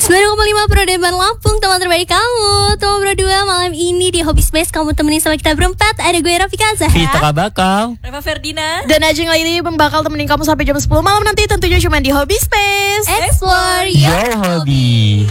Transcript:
9,5 Pro Depan Lampung, teman terbaik kamu. Teman berdua malam ini di Hobby Space kamu temenin sama kita berempat. Ada gue Rafika Zahra, Vita Kabakau, Reva Ferdina, dan Ajeng Laili bakal temenin kamu sampai jam 10 malam nanti, tentunya cuma di Hobby Space. Explore your hobby.